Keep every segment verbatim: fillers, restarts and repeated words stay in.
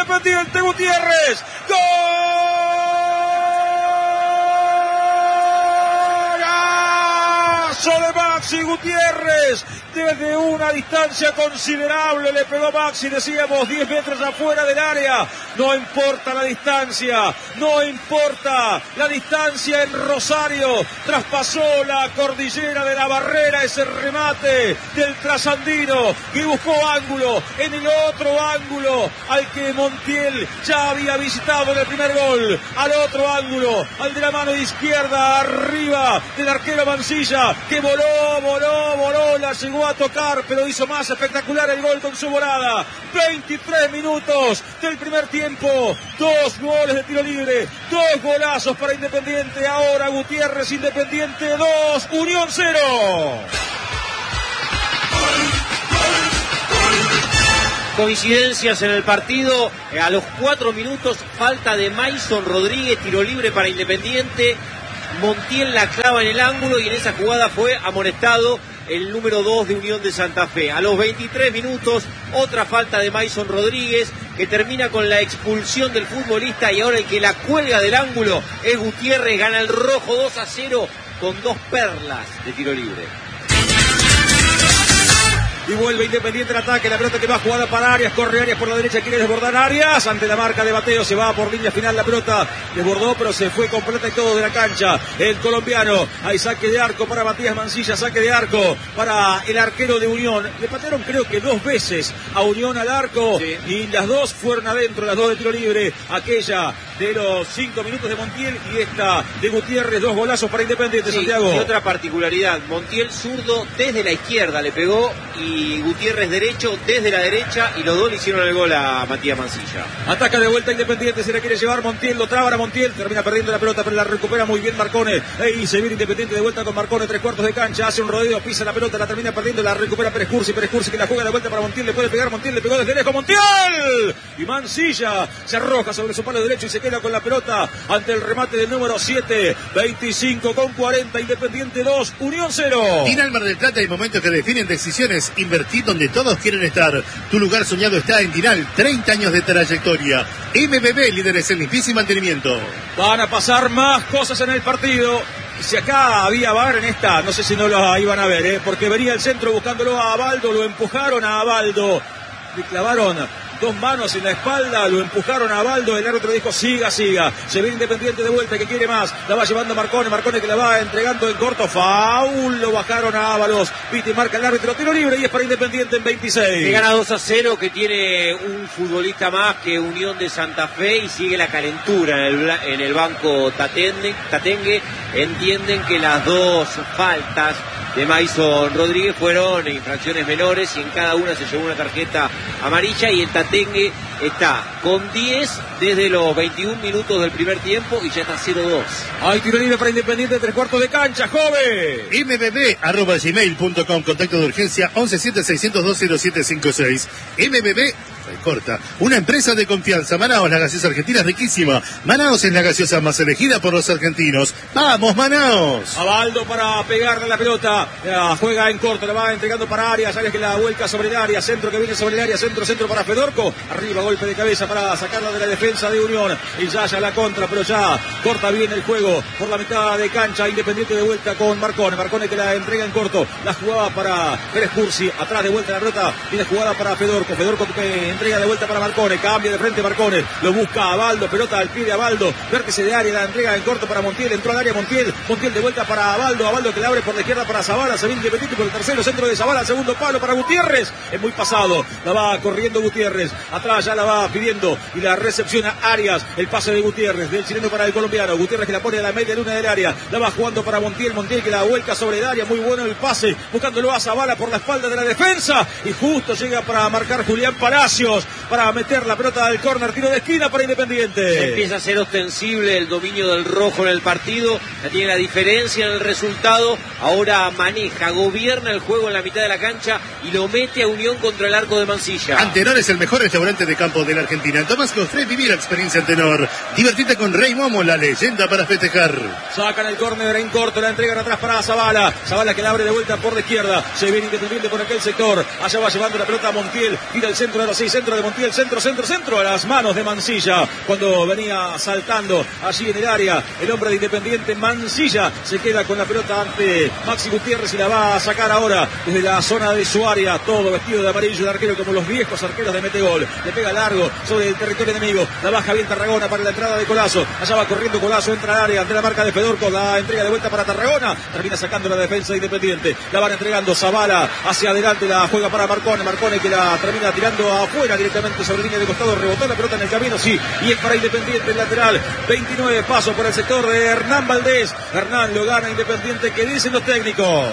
Independiente. Gutiérrez. ¡Golazo de Maxi Gutiérrez! Desde una distancia considerable le pegó Maxi, decíamos, diez metros afuera del área. No importa la distancia, no importa la distancia en Rosario. Traspasó la cordillera de la Barrera ese remate del trasandino que buscó ángulo en el otro ángulo al que Montiel ya había visitado en el primer gol. Al otro ángulo, al de la mano izquierda, arriba del arquero Mansilla, que voló, voló, voló, la llegó a tocar, pero hizo más espectacular el gol con su volada. veintitrés minutos del primer tiempo, dos goles de tiro libre, dos golazos para Independiente. Ahora Gutiérrez, Independiente dos, Unión cero. Coincidencias en el partido, a los cuatro minutos, falta de Maison Rodríguez, tiro libre para Independiente. Montiel la clava en el ángulo y en esa jugada fue amonestado el número dos de Unión de Santa Fe. A los veintitrés minutos, otra falta de Maison Rodríguez que termina con la expulsión del futbolista, y ahora el que la cuelga del ángulo es Gutiérrez. Gana el rojo dos a cero con dos perlas de tiro libre. Y vuelve Independiente el ataque, la pelota que va jugada para Arias, corre Arias por la derecha, quiere desbordar Arias, ante la marca de Bateo, se va por línea final la pelota, desbordó pero se fue completa y todo de la cancha, el colombiano. Hay saque de arco para Matías Mansilla, saque de arco para el arquero de Unión. Le patearon creo que dos veces a Unión al arco, sí, y las dos fueron adentro, las dos de tiro libre, aquella de los cinco minutos de Montiel y esta de Gutiérrez, dos golazos para Independiente, sí, Santiago. Y otra particularidad, Montiel zurdo desde la izquierda le pegó, y Gutiérrez derecho desde la derecha, y los dos le hicieron el gol a Matías Mansilla. Ataca de vuelta Independiente, se la quiere llevar Montiel, lo traba a Montiel, termina perdiendo la pelota, pero la recupera muy bien Marcone. Ahí se viene Independiente de vuelta con Marcone, tres cuartos de cancha, hace un rodeo, pisa la pelota, la termina perdiendo, la recupera Pérez Cursi, Pérez Cursi que la juega de vuelta para Montiel, le puede pegar Montiel, le pegó desde lejos Montiel, y Mansilla se arroja sobre su palo derecho y se queda con la pelota ante el remate del número siete. Veinticinco con cuarenta, Independiente dos, Unión cero. Dinal Mar del Plata, hay momentos que definen decisiones. Invertir donde todos quieren estar. Tu lugar soñado está en Dinal, treinta años de trayectoria. M B B, líderes en limpieza y mantenimiento. Van a pasar más cosas en el partido. Si acá había V A R en esta, no sé si no lo iban a ver, ¿eh? Porque venía el centro buscándolo a Abaldo, lo empujaron a Abaldo, le clavaron dos manos en la espalda, lo empujaron a Abaldo, el árbitro dijo siga, siga, se ve Independiente de vuelta, que quiere más, la va llevando Marcone, Marcone que la va entregando en corto, faul, lo bajaron a Ábalos, Viti marca el árbitro, tiro libre y es para Independiente en veintiséis. Que gana dos a cero, que tiene un futbolista más que Unión de Santa Fe, y sigue la calentura en el, en el banco Tatengue, Tatengue. Entienden que las dos faltas de Maison Rodríguez fueron infracciones menores, y en cada una se llevó una tarjeta amarilla, y el Tatengue está con diez desde los veintiún minutos del primer tiempo y ya está cero dos. Hay tiro libre para Independiente, tres cuartos de cancha, joven. M B B arroba gmail punto com, contacto de urgencia once siete seiscientos dos cero siete cinco seis. M B B corta, una empresa de confianza. Manaos, la gaseosa argentina es riquísima. Manaos es la gaseosa más elegida por los argentinos. ¡Vamos, Manaos! Abaldo para pegarle la pelota, la juega en corto, la va entregando para Arias, Arias que la vuelca sobre el área, centro que viene sobre el área, centro, centro para Fedorco, arriba golpe de cabeza para sacarla de la defensa de Unión, y ya ya la contra, pero ya corta bien el juego por la mitad de cancha. Independiente de vuelta con Marcone, Marcone que la entrega en corto, la jugaba para Pérez Cursi, atrás de vuelta la pelota, viene jugada para Fedorco, Fedorco que entrega de vuelta para Marcone, cambia de frente Marcone, lo busca a Abaldo, pelota al pie de Abaldo, vértice de área, la entrega en corto para Montiel, entró al área Montiel, Montiel de vuelta para Abaldo, Abaldo que la abre por la izquierda para Zavala, se viene Independiente por el tercero, centro de Zavala, segundo palo para Gutiérrez, es muy pasado, la va corriendo Gutiérrez, atrás ya la va pidiendo y la recepciona Arias, el pase de Gutiérrez, del chileno para el colombiano, Gutiérrez que la pone a la media luna del área, la va jugando para Montiel, Montiel que la vuelca sobre el área, muy bueno el pase, buscándolo a Zavala por la espalda de la defensa, y justo llega para marcar Julián Palacios, para meter la pelota al córner, tiro de esquina para Independiente. Se empieza a ser ostensible el dominio del rojo en el partido, ya tiene la diferencia en el resultado, ahora maneja, gobierna el juego en la mitad de la cancha y lo mete a Unión contra el arco de Mansilla. Antenor es el mejor restaurante de campo campo de la Argentina. En Tomás Cofré, vivir la experiencia en tenor. Divertite con Rey Momo, la leyenda para festejar. Sacan el córner en corto, la entregan atrás para Zavala. Zavala que la abre de vuelta por la izquierda. Se viene Independiente por aquel sector. Allá va llevando la pelota a Montiel. Tira el centro de los seis, centro de Montiel, centro, centro, centro. A las manos de Mansilla. Cuando venía saltando allí en el área, el hombre de Independiente, Mansilla, se queda con la pelota ante Maxi Gutiérrez y la va a sacar ahora desde la zona de su área. Todo vestido de amarillo, el arquero como los viejos arqueros de Metegol. Le pega largo sobre el territorio enemigo. La baja bien Tarragona para la entrada de Colazo. Allá va corriendo Colazo, entra al área ante la marca de Fedorco. La entrega de vuelta para Tarragona. Termina sacando la defensa de Independiente. La van entregando Zavala hacia adelante. La juega para Marcone. Marcone que la termina tirando afuera directamente sobre línea de costado. Rebotó la pelota en el camino. Sí. Y es para Independiente el lateral. veintinueve pasos por el sector de Hernán Valdés. Hernán lo gana Independiente. ¿Qué dicen los técnicos?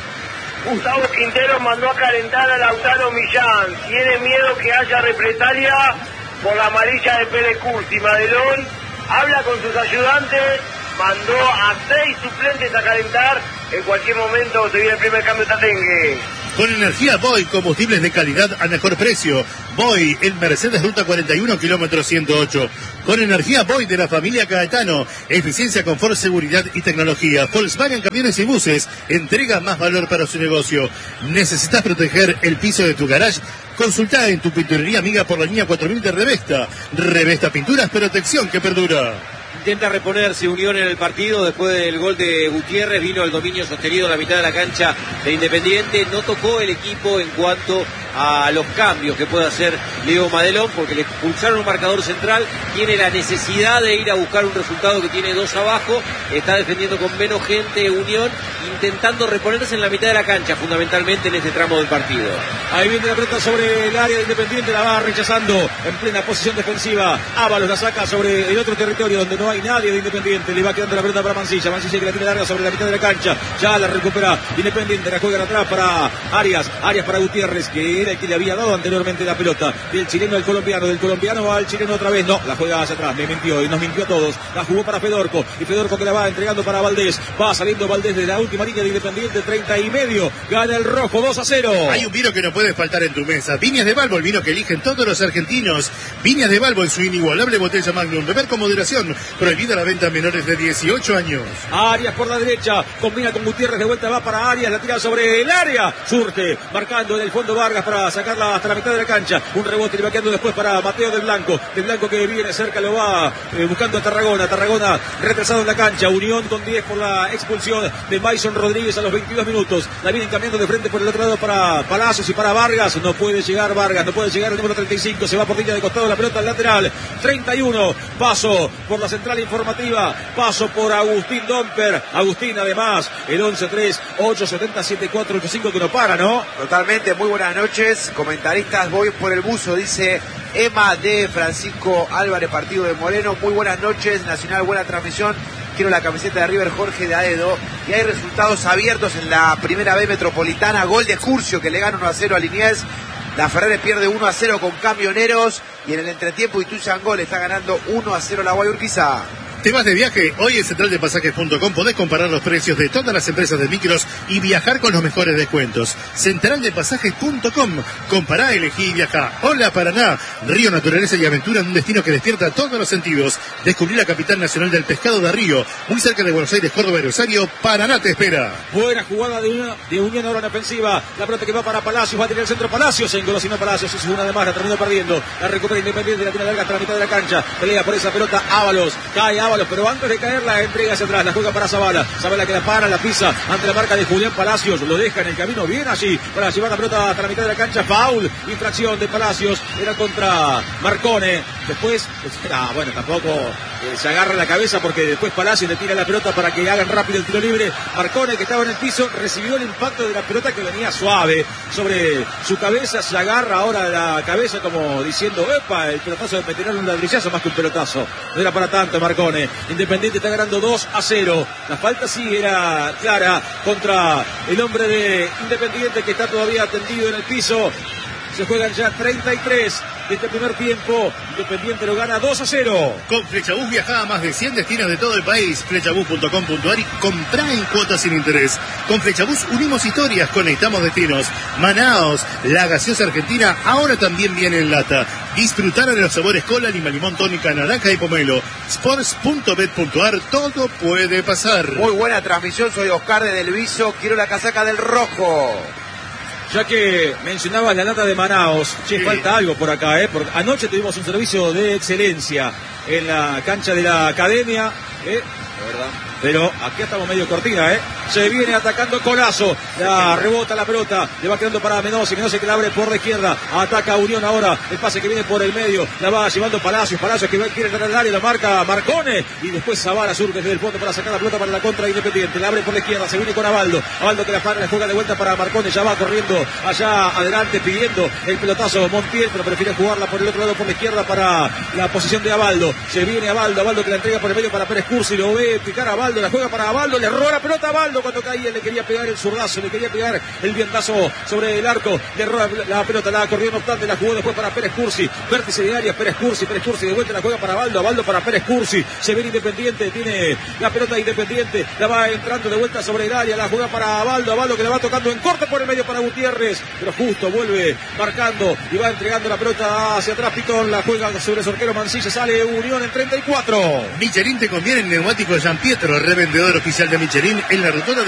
Gustavo Quintero mandó a calentar a Lautaro Millán. Tiene miedo que haya represalia por la amarilla de Pérez Cursi. Madelón habla con sus ayudantes, mandó a seis suplentes a calentar. En cualquier momento se viene el primer cambio de Tatengue. Con energía Boy, combustibles de calidad a mejor precio. Boy, en Mercedes Ruta cuarenta y uno, kilómetro ciento ocho. Con energía Boy de la familia Caetano. Eficiencia, confort, seguridad y tecnología. Volkswagen Camiones y Buses. Entrega más valor para su negocio. ¿Necesitas proteger el piso de tu garage? Consulta en tu pinturería amiga por la línea cuatro mil de Revesta. Revesta Pinturas, protección que perdura. Intenta reponerse Unión en el partido después del gol de Gutiérrez. Vino el dominio sostenido en la mitad de la cancha de Independiente. No tocó el equipo en cuanto a los cambios que puede hacer Leo Madelón, porque le expulsaron un marcador central. Tiene la necesidad de ir a buscar un resultado que tiene dos abajo. Está defendiendo con menos gente Unión, intentando reponerse en la mitad de la cancha, fundamentalmente en este tramo del partido. Ahí viene la pelota sobre el área de Independiente, la va rechazando en plena posición defensiva. Ábalos la saca sobre el otro territorio donde no hay nadie de Independiente. Le va quedando la pelota para Mansilla. Mansilla que la tiene larga sobre la mitad de la cancha. Ya la recupera Independiente. La juega atrás para Arias. Arias para Gutiérrez, que era el que le había dado anteriormente la pelota. Del chileno al colombiano. Del colombiano al chileno otra vez. No, la juega hacia atrás. Me mintió y nos mintió a todos. La jugó para Fedorco. Y Fedorco que la va entregando para Valdés. Va saliendo Valdés de la última línea de Independiente. treinta y medio. Gana el rojo dos a cero. Hay un vino que no puede faltar en tu mesa. Viñas de Balbo, el vino que eligen todos los argentinos. Viñas de Balbo en su inigualable botella Magnum. Beber con moderación. Prohibida la venta a menores de dieciocho años. Arias por la derecha, combina con Gutiérrez, de vuelta va para Arias, la tira sobre el área, surge, marcando en el fondo Vargas para sacarla hasta la mitad de la cancha. Un rebote le va quedando después para Mateo del Blanco. Del Blanco que viene cerca, lo va eh, buscando a Tarragona. Tarragona retrasado en la cancha. Unión con diez por la expulsión de Mason Rodríguez a los veintidós minutos. La vienen cambiando de frente por el otro lado para Palacios y para Vargas. No puede llegar Vargas, no puede llegar el número treinta y cinco. Se va por línea de costado la pelota al lateral. treinta y uno, paso por la central informativa. Paso por Agustín Domper. Agustín, además, el once tres ocho siete siete cuatro ocho cinco que no para, ¿no? Totalmente, muy buenas noches. Comentaristas, voy por el buzo, dice Emma de Francisco Álvarez, partido de Moreno. Muy buenas noches, Nacional, buena transmisión. Quiero la camiseta de River, Jorge de Aedo. Y hay resultados abiertos en la primera B metropolitana. Gol de Curcio que le gana uno a cero a Liniers. La Ferrere pierde uno a cero con Camioneros. Y en el entretiempo Ituzaingó le está ganando uno a cero a la Guayurquiza. ¿Te vas de viaje? Hoy en central de pasajes punto com podés comparar los precios de todas las empresas de micros y viajar con los mejores descuentos. central de pasajes punto com. Compará, elegí y viajá. Hola Paraná. Río, naturaleza y aventura en un destino que despierta todos los sentidos. Descubrí la capital nacional del pescado de Río. Muy cerca de Buenos Aires, Córdoba y Rosario. Paraná te espera. Buena jugada de, una, de Unión ahora en ofensiva. La pelota que va para Palacios. Va a tener el centro Palacios. Se engolosinó Palacios. Es una de más. La terminó perdiendo. La recupera Independiente. La tiene larga hasta la mitad de la cancha. Pelea por esa pelota Ábalos. Cae Ábalos. Pero antes de caer la entrega hacia atrás. La juega para Zavala. Zavala que la para, la pisa ante la marca de Julián Palacios. Lo deja en el camino bien allí para llevar la pelota hasta la mitad de la cancha. Foul. Infracción de Palacios. Era contra Marcone. Después, ah, bueno, tampoco eh, se agarra la cabeza porque después Palacios le tira la pelota para que hagan rápido el tiro libre. Marcone, que estaba en el piso, recibió el impacto de la pelota que venía suave sobre su cabeza. Se agarra ahora la cabeza como diciendo, epa, el pelotazo de tirar un ladrillazo más que un pelotazo. No era para tanto Marcone. Independiente está ganando dos a cero. La falta sí era clara contra el hombre de Independiente que está todavía tendido en el piso. Se juegan ya treinta y tres de este primer tiempo. Independiente lo gana dos a cero. Con Flechabús viaja a más de cien destinos de todo el país. Flechabús punto com punto ar y comprá en cuotas sin interés. Con Flechabús unimos historias, conectamos destinos. Manaos, la gaseosa argentina, ahora también viene en lata. Disfrutar de los sabores cola, lima, limón, tónica, naranja y pomelo. sports punto bet punto ar, todo puede pasar. Muy buena transmisión, soy Oscar de Del Viso, quiero la casaca del rojo. Ya que mencionabas la lata de Manaos, che, Sí. falta algo por acá, ¿eh? Porque anoche tuvimos un servicio de excelencia en la cancha de la academia, ¿eh? La verdad. Pero aquí estamos medio cortina, ¿eh? Se viene atacando Colazo. La rebota la pelota. Le va quedando para Mendoza. Mendoza que la abre por la izquierda. Ataca Unión ahora. El pase que viene por el medio. La va llevando Palacios. Palacios que quiere entrar al área. La marca Marcone. Y después Zavala surge desde el fondo para sacar la pelota para la contra Independiente. La abre por la izquierda. Se viene con Abaldo. Abaldo que la para, la juega de vuelta para Marcone. Ya va corriendo allá adelante pidiendo el pelotazo Montiel. Pero prefiere jugarla por el otro lado por la izquierda para la posición de Abaldo. Se viene Abaldo. Abaldo que la entrega por el medio para Pérez Cursi. Lo ve picar a Abaldo. La juega para Abaldo. Le erró la pelota a Abaldo cuando caía. Le quería pegar el zurdazo. Le quería pegar el vientazo sobre el arco. Le erró la, la pelota. La corrió no obstante. La jugó después para Pérez Cursi. Vértice de área. Pérez Cursi. Pérez Cursi de vuelta. La juega para Abaldo. Abaldo para Pérez Cursi. Se viene Independiente. Tiene la pelota Independiente. La va entrando de vuelta sobre el área. La juega para Abaldo. Abaldo que la va tocando en corte por el medio para Gutiérrez. Pero justo vuelve marcando y va entregando la pelota hacia atrás. Pitón la juega sobre su arquero Mancilla. Sale Unión en treinta y cuatro. Michelin te conviene en neumáticos Gian Pietro, revendedor oficial de Michelin en la rotonda